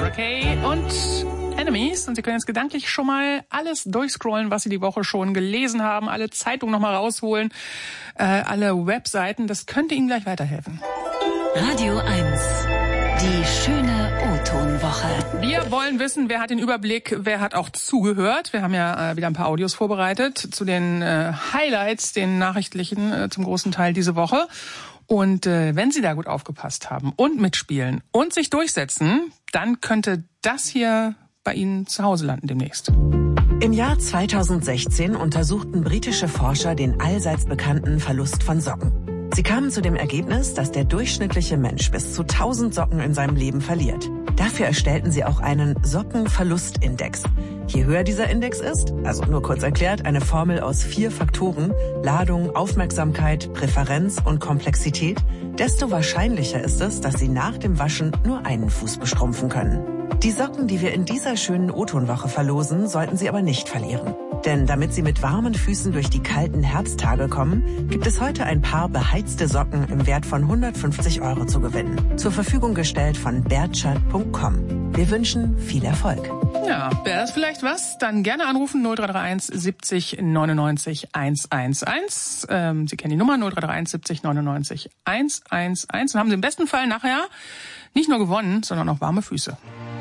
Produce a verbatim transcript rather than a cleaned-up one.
Kay und Enemies. Und Sie können jetzt gedanklich schon mal alles durchscrollen, was Sie die Woche schon gelesen haben, alle Zeitungen nochmal rausholen, äh, alle Webseiten. Das könnte Ihnen gleich weiterhelfen. Radio eins. Die schöne O-Ton-Woche. Wir wollen wissen, wer hat den Überblick, wer hat auch zugehört. Wir haben ja äh, wieder ein paar Audios vorbereitet zu den äh, Highlights, den nachrichtlichen äh, zum großen Teil diese Woche. Und äh, wenn Sie da gut aufgepasst haben und mitspielen und sich durchsetzen, dann könnte das hier bei Ihnen zu Hause landen demnächst. Im Jahr zweitausendsechzehn untersuchten britische Forscher den allseits bekannten Verlust von Socken. Sie kamen zu dem Ergebnis, dass der durchschnittliche Mensch bis zu tausend Socken in seinem Leben verliert. Dafür erstellten sie auch einen Sockenverlustindex. Je höher dieser Index ist, also nur kurz erklärt, eine Formel aus vier Faktoren, Ladung, Aufmerksamkeit, Präferenz und Komplexität, desto wahrscheinlicher ist es, dass Sie nach dem Waschen nur einen Fuß bestrumpfen können. Die Socken, die wir in dieser schönen O-Ton-Woche verlosen, sollten Sie aber nicht verlieren. Denn damit Sie mit warmen Füßen durch die kalten Herbsttage kommen, gibt es heute ein paar beheizte Socken im Wert von hundertfünfzig Euro zu gewinnen. Zur Verfügung gestellt von bertschat punkt com. Wir wünschen viel Erfolg. Ja, wäre das vielleicht was? Dann gerne anrufen null drei drei eins siebzig neunundneunzig hundertelf. Ähm, Sie kennen die Nummer null drei drei eins siebzig neunundneunzig hundertelf. Dann haben Sie im besten Fall nachher nicht nur gewonnen, sondern auch warme Füße.